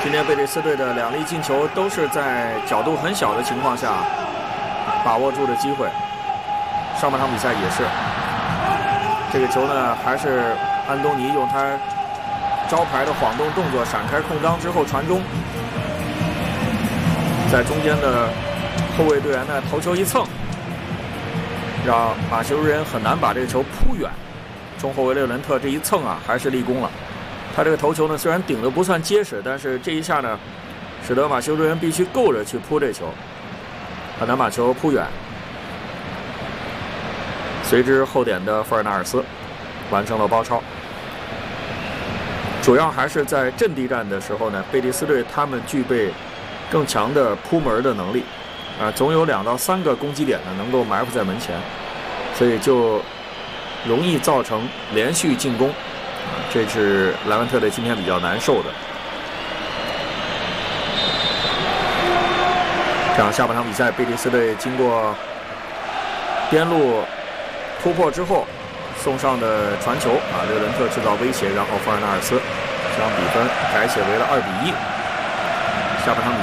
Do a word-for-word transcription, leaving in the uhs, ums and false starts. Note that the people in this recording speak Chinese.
今天贝蒂斯队的两粒进球都是在角度很小的情况下把握住的机会。上半场比赛也是，这个球呢还是安东尼用他招牌的晃动动作闪开空当之后传中，在中间的后卫队员呢头球一蹭，让马修瑞恩很难把这个球扑远。中后卫列伦特这一蹭啊，还是立功了。他这个头球呢虽然顶得不算结实，但是这一下呢，使得马修瑞恩必须够着去扑这球，很难把球扑远。随之后点的费尔纳尔斯完成了包抄。主要还是在阵地战的时候呢，贝蒂斯队他们具备更强的扑门的能力，啊，总有两到三个攻击点呢能够埋伏在门前，所以就容易造成连续进攻，啊，这是莱万特队今天比较难受的。这样下半场比赛，贝蒂斯队经过边路突破之后送上的传球啊，列伦特制造威胁，然后费尔纳尔斯将比分改写为了二比一。下半场比赛